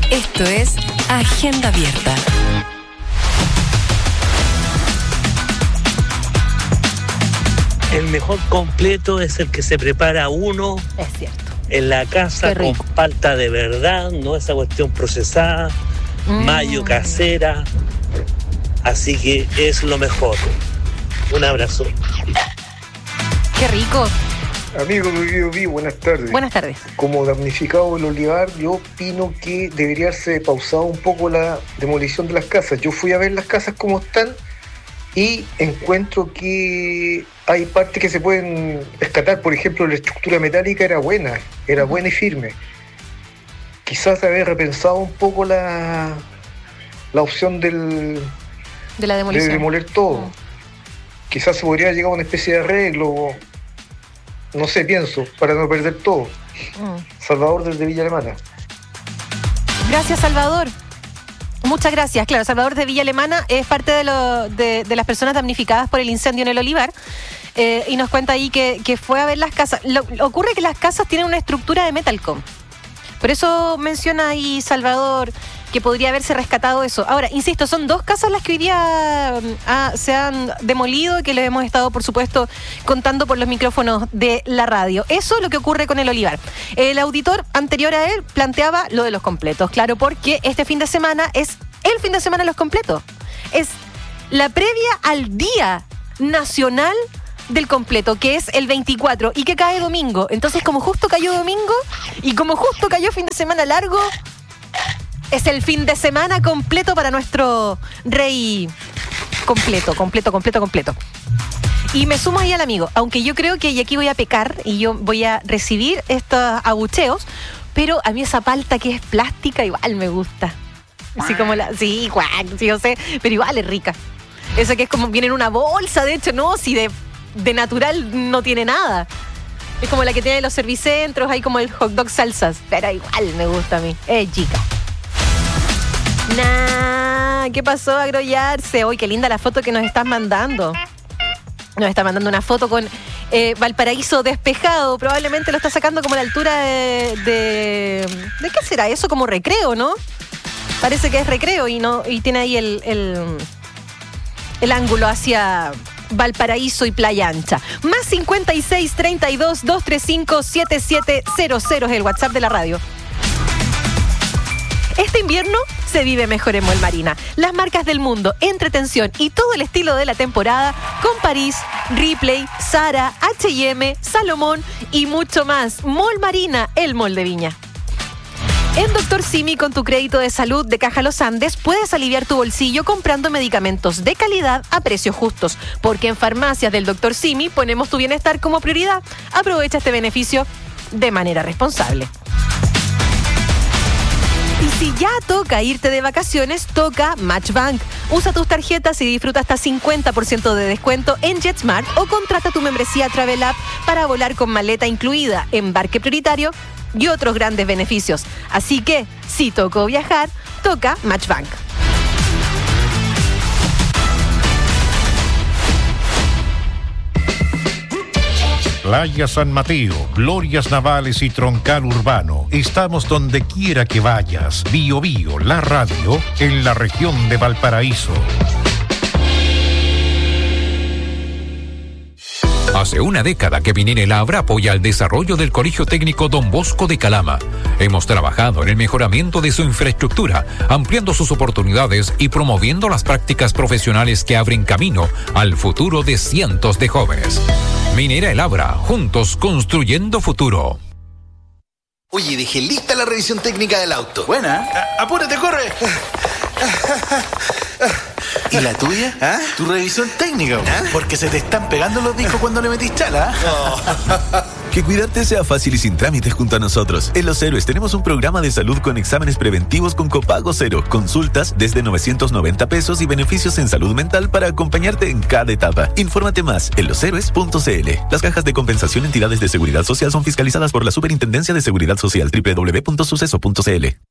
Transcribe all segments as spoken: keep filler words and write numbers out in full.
Esto es Agenda Abierta. El mejor completo es el que se prepara uno. Es cierto. En la casa con palta de verdad, no esa cuestión procesada, mm. mayo casera. Así que es lo mejor. Un abrazo. Qué rico. Amigo de Vivo Vivo, buenas tardes. Buenas tardes. Como damnificado del olivar, yo opino que debería haberse pausado un poco la demolición de las casas. Yo fui a ver las casas como están y encuentro que hay partes que se pueden rescatar. Por ejemplo, la estructura metálica era buena, era buena y firme. Quizás haber repensado un poco la, la opción del, de la demolición. De demoler todo. Mm. Quizás se podría llegar a una especie de arreglo, no sé, pienso, para no perder todo. Mm. Salvador desde Villa Alemana. Gracias, Salvador. Muchas gracias. Claro, Salvador de Villa Alemana es parte de, lo, de, de las personas damnificadas por el incendio en el olivar. Eh, y nos cuenta ahí que, que fue a ver las casas. Lo, ocurre que las casas tienen una estructura de Metalcom. Por eso menciona ahí Salvador que podría haberse rescatado eso. Ahora, insisto, son dos casas las que hoy día ah, se han demolido y que les hemos estado, por supuesto, contando por los micrófonos de la radio. Eso es lo que ocurre con el olivar. El auditor anterior a él planteaba lo de los completos, claro, porque este fin de semana es el fin de semana de los completos. Es la previa al Día Nacional del Completo, que es el veinticuatro y que cae domingo. Entonces, como justo cayó domingo y como justo cayó fin de semana largo, es el fin de semana completo para nuestro rey completo, completo, completo, completo. Y me sumo ahí al amigo, aunque yo creo que y aquí voy a pecar y yo voy a recibir estos abucheos, pero a mí esa palta que es plástica igual me gusta. Así como la, sí, guau, sí, yo sé, pero igual es rica. Eso que es como, viene en una bolsa, de hecho, no, si de, de natural no tiene nada. Es como la que tiene los servicentros, hay como el hot dog salsas, pero igual me gusta a mí, es chica. Nah, ¿qué pasó, Agrollarse? Uy, qué linda la foto que nos estás mandando. Nos está mandando una foto con eh, Valparaíso despejado. Probablemente lo está sacando como a la altura de, de... ¿De qué será eso? Como Recreo, ¿no? Parece que es Recreo y no y tiene ahí el, el, el ángulo hacia Valparaíso y Playa Ancha. Más cincuenta y seis, treinta y dos, doscientos treinta y cinco, setenta y siete cero cero es el WhatsApp de la radio. Este invierno se vive mejor en Mall Marina. Las marcas del mundo, entretención y todo el estilo de la temporada con París, Ripley, Zara, H y M, Salomón y mucho más. Mall Marina, el mall de Viña. En Doctor Simi, con tu crédito de salud de Caja Los Andes, puedes aliviar tu bolsillo comprando medicamentos de calidad a precios justos. Porque en farmacias del Doctor Simi ponemos tu bienestar como prioridad. Aprovecha este beneficio de manera responsable. Y si ya toca irte de vacaciones, toca Matchbank. Usa tus tarjetas y disfruta hasta cincuenta por ciento de descuento en JetSmart o contrata tu membresía Travel App para volar con maleta incluida, embarque prioritario y otros grandes beneficios. Así que, si tocó viajar, toca Matchbank. Playa San Mateo, Glorias Navales y Troncal Urbano. Estamos donde quiera que vayas. Bio Bio, la radio, en la región de Valparaíso. Hace una década que Minera apoya el desarrollo del Colegio Técnico Don Bosco de Calama. Hemos trabajado en el mejoramiento de su infraestructura, ampliando sus oportunidades y promoviendo las prácticas profesionales que abren camino al futuro de cientos de jóvenes. Minera El Abra, juntos construyendo futuro. Oye, dejé lista la revisión técnica del auto. Buena. A- apúrate, corre. ¿Y la tuya? ¿Ah? ¿Tu revisión técnica? ¿Ah? Porque se te están pegando los discos cuando le metís chala. Oh. Que cuidarte sea fácil y sin trámites junto a nosotros. En Los Héroes tenemos un programa de salud con exámenes preventivos con copago cero, consultas desde novecientos noventa pesos y beneficios en salud mental para acompañarte en cada etapa. Infórmate más en los héroes punto c l. Las cajas de compensación entidades de seguridad social son fiscalizadas por la Superintendencia de Seguridad Social. doble u doble u doble u punto suceso punto c l.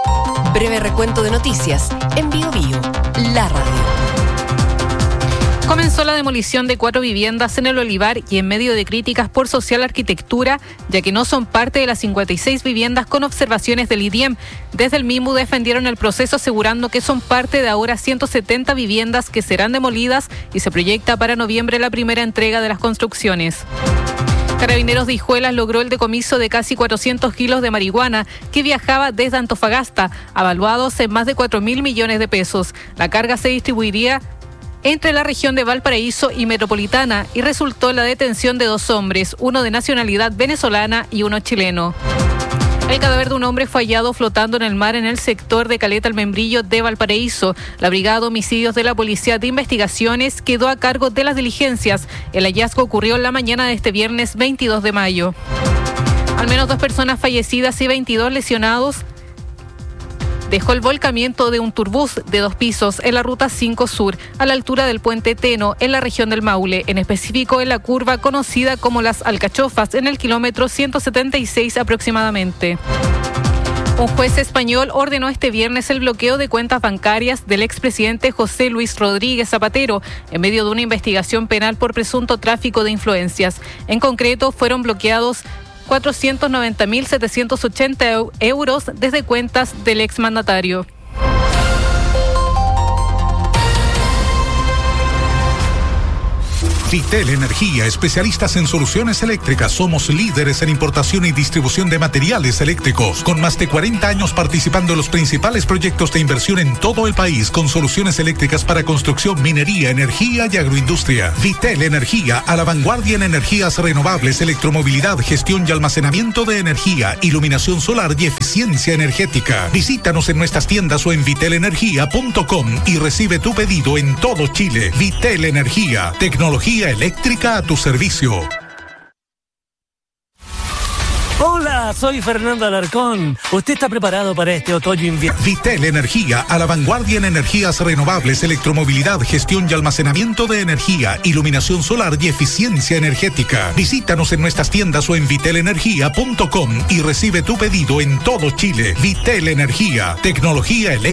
Breve recuento de noticias en Bio Bio, la radio. Comenzó la demolición de cuatro viviendas en el Olivar y en medio de críticas por social arquitectura, ya que no son parte de las cincuenta y seis viviendas con observaciones del I D I E M. Desde el MIMU defendieron el proceso asegurando que son parte de ahora ciento setenta viviendas que serán demolidas y se proyecta para noviembre la primera entrega de las construcciones. Carabineros de Hijuelas logró el decomiso de casi cuatrocientos kilos de marihuana que viajaba desde Antofagasta, avaluados en más de cuatro mil millones de pesos. La carga se distribuiría entre la región de Valparaíso y Metropolitana y resultó la detención de dos hombres, uno de nacionalidad venezolana y uno chileno. El cadáver de un hombre fue hallado flotando en el mar en el sector de Caleta El Membrillo de Valparaíso. La Brigada de Homicidios de la Policía de Investigaciones quedó a cargo de las diligencias. El hallazgo ocurrió en la mañana de este viernes veintidós de mayo. Al menos dos personas fallecidas y veintidós lesionados dejó el volcamiento de un turbús de dos pisos en la Ruta cinco Sur, a la altura del Puente Teno, en la región del Maule, en específico en la curva conocida como Las Alcachofas, en el kilómetro ciento setenta y seis aproximadamente. Un juez español ordenó este viernes el bloqueo de cuentas bancarias del expresidente José Luis Rodríguez Zapatero, en medio de una investigación penal por presunto tráfico de influencias. En concreto, fueron bloqueados cuatrocientos noventa mil setecientos ochenta euros desde cuentas del exmandatario. Vitel Energía, especialistas en soluciones eléctricas. Somos líderes en importación y distribución de materiales eléctricos, con más de cuarenta años participando en los principales proyectos de inversión en todo el país, con soluciones eléctricas para construcción, minería, energía y agroindustria. Vitel Energía, a la vanguardia en energías renovables, electromovilidad, gestión y almacenamiento de energía, iluminación solar y eficiencia energética. Visítanos en nuestras tiendas o en vitel energía punto com y recibe tu pedido en todo Chile. Vitel Energía, tecnología eléctrica a tu servicio. Hola, soy Fernando Alarcón. ¿Usted está preparado para este otoño-invierno? Vitel Energía, a la vanguardia en energías renovables, electromovilidad, gestión y almacenamiento de energía, iluminación solar y eficiencia energética. Visítanos en nuestras tiendas o en vitel energía punto com y recibe tu pedido en todo Chile. Vitel Energía, tecnología eléctrica